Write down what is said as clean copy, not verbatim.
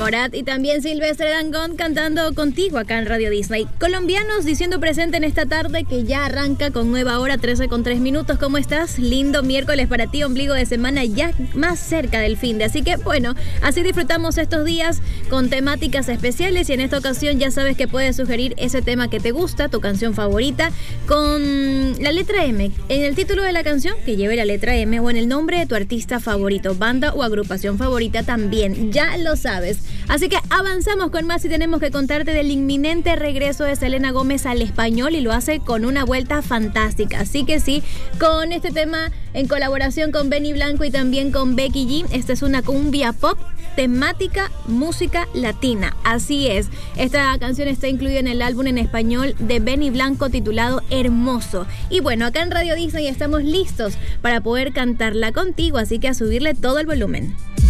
Morat y también Silvestre Dangond cantando Contigo acá en Radio Disney. Colombianos diciendo presente en esta tarde que ya arranca con nueva hora, 13:03. ¿Cómo estás? Lindo miércoles para ti, ombligo de semana ya más cerca del fin de. Así que bueno, así disfrutamos estos días con temáticas especiales y en esta ocasión ya sabes que puedes sugerir ese tema que te gusta, tu canción favorita, con la letra M. En el título de la canción que lleve la letra M o en el nombre de tu artista favorito, banda o agrupación favorita también, ya lo sabes. Así que avanzamos con más y tenemos que contarte del inminente regreso de Selena Gómez al español y lo hace con una vuelta fantástica. Así que sí, con este tema en colaboración con Benny Blanco y también con Becky G, esta es una cumbia pop temática música latina. Así es, esta canción está incluida en el álbum en español de Benny Blanco titulado Hermoso. Y bueno, acá en Radio Disney estamos listos para poder cantarla contigo, así que a subirle todo el volumen.